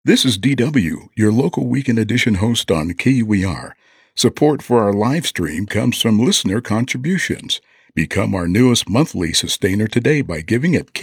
This is DW, your local weekend edition host on KUER. Support for our live stream comes from listener contributions. Become our newest monthly sustainer today by giving at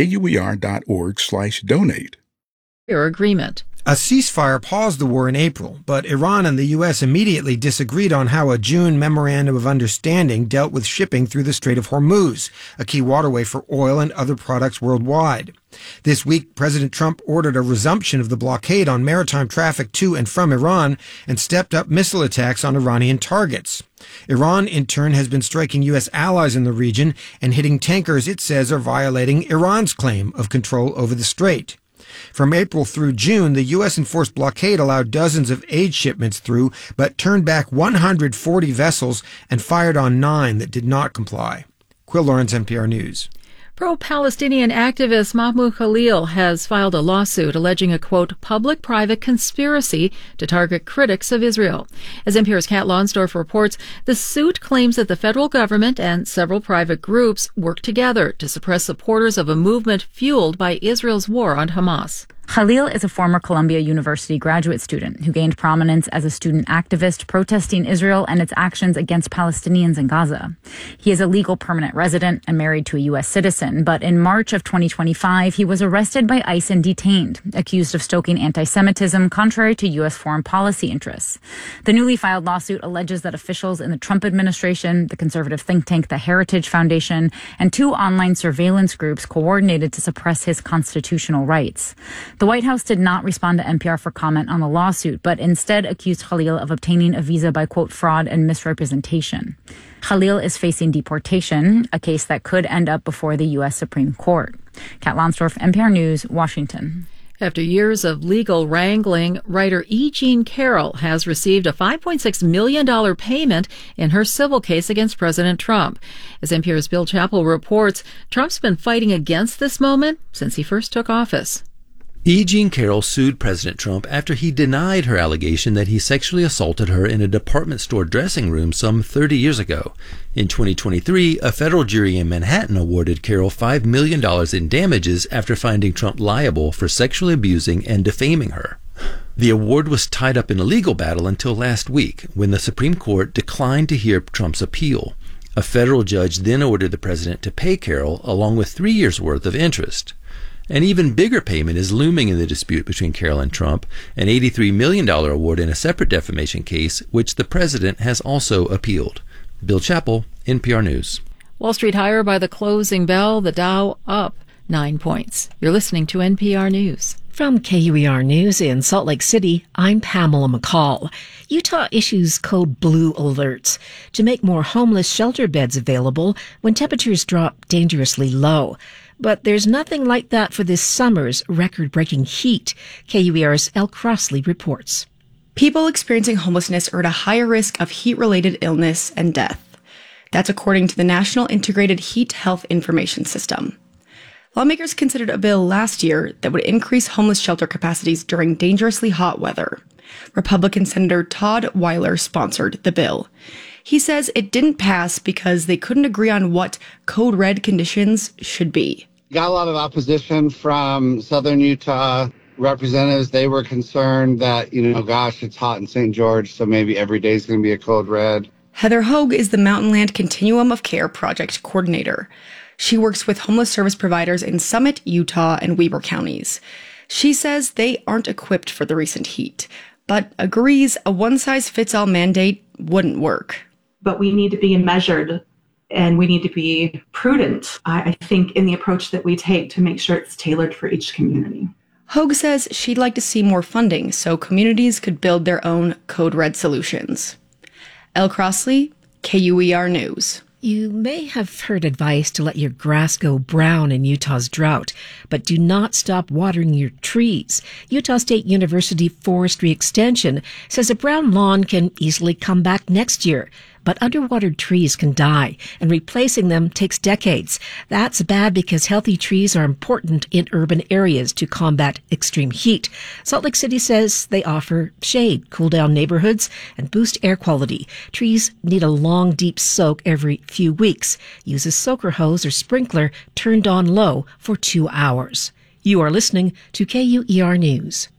kuer.org/donate. Agreement. A ceasefire paused the war in April, but Iran and the U.S. immediately disagreed on how a June memorandum of understanding dealt with shipping through the Strait of Hormuz, a key waterway for oil and other products worldwide. This week, President Trump ordered a resumption of the blockade on maritime traffic to and from Iran and stepped up missile attacks on Iranian targets. Iran, in turn, has been striking U.S. allies in the region and hitting tankers it says are violating Iran's claim of control over the strait. From April through June, the U.S. enforced blockade allowed dozens of aid shipments through, but turned back 140 vessels and fired on 9 that did not comply. Quill Lawrence, NPR News. Pro-Palestinian activist Mahmoud Khalil has filed a lawsuit alleging a, quote, public-private conspiracy to target critics of Israel. As NPR's Kat Lonsdorf reports, the suit claims that the federal government and several private groups work together to suppress supporters of a movement fueled by Israel's war on Hamas. Khalil is a former Columbia University graduate student who gained prominence as a student activist protesting Israel and its actions against Palestinians in Gaza. He is a legal permanent resident and married to a U.S. citizen, but in March of 2025, he was arrested by ICE and detained, accused of stoking anti-Semitism contrary to U.S. foreign policy interests. The newly filed lawsuit alleges that officials in the Trump administration, the conservative think tank, the Heritage Foundation, and 2 online surveillance groups coordinated to suppress his constitutional rights. The White House did not respond to NPR for comment on the lawsuit, but instead accused Khalil of obtaining a visa by, quote, fraud and misrepresentation. Khalil is facing deportation, a case that could end up before the U.S. Supreme Court. Kat Lonsdorf, NPR News, Washington. After years of legal wrangling, writer E. Jean Carroll has received a $5.6 million payment in her civil case against President Trump. As NPR's Bill Chappell reports, Trump's been fighting against this moment since he first took office. E. Jean Carroll sued President Trump after he denied her allegation that he sexually assaulted her in a department store dressing room some 30 years ago. In 2023, a federal jury in Manhattan awarded Carroll $5 million in damages after finding Trump liable for sexually abusing and defaming her. The award was tied up in a legal battle until last week, when the Supreme Court declined to hear Trump's appeal. A federal judge then ordered the president to pay Carroll along with 3 years' worth of interest. An even bigger payment is looming in the dispute between Carroll and Trump, an $83 million award in a separate defamation case, which the president has also appealed. Bill Chappell, NPR News. Wall Street higher by the closing bell, the Dow up 9 points. You're listening to NPR News. From KUER News in Salt Lake City, I'm Pamela McCall. Utah issues code blue alerts to make more homeless shelter beds available when temperatures drop dangerously low. But there's nothing like that for this summer's record-breaking heat, KUER's Elle Crossley reports. People experiencing homelessness are at a higher risk of heat-related illness and death. That's according to the National Integrated Heat Health Information System. Lawmakers considered a bill last year that would increase homeless shelter capacities during dangerously hot weather. Republican Senator Todd Weiler sponsored the bill. He says it didn't pass because they couldn't agree on what code red conditions should be. Got a lot of opposition from Southern Utah representatives. They were concerned that, it's hot in St. George, so maybe every day is going to be a code red. Heather Hogue is the Mountainland Continuum of Care project coordinator. She works with homeless service providers in Summit, Utah, and Weber counties. She says they aren't equipped for the recent heat, but agrees a one-size-fits-all mandate wouldn't work. But we need to be measured and we need to be prudent, I think, in the approach that we take to make sure it's tailored for each community. Hogue says she'd like to see more funding so communities could build their own code red solutions. Elle Crossley, KUER News. You may have heard advice to let your grass go brown in Utah's drought, but do not stop watering your trees. Utah State University Forestry Extension says a brown lawn can easily come back next year, but underwatered trees can die, and replacing them takes decades. That's bad because healthy trees are important in urban areas to combat extreme heat. Salt Lake City says they offer shade, cool down neighborhoods, and boost air quality. Trees need a long, deep soak every few weeks. Use a soaker hose or sprinkler turned on low for 2 hours. You are listening to KUER News.